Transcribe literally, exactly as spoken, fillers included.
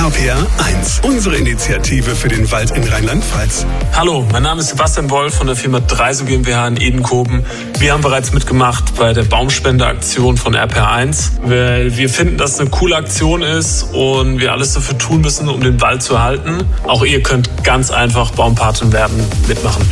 R P R eins, unsere Initiative für den Wald in Rheinland-Pfalz. Hallo, mein Name ist Sebastian Wolf von der Firma Dreiso GmbH in Edenkoben. Wir haben bereits mitgemacht bei der Baumspendeaktion von R P R eins, weil wir finden, dass es eine coole Aktion ist und wir alles dafür tun müssen, um den Wald zu erhalten. Auch ihr könnt ganz einfach Baumpatin werden, mitmachen.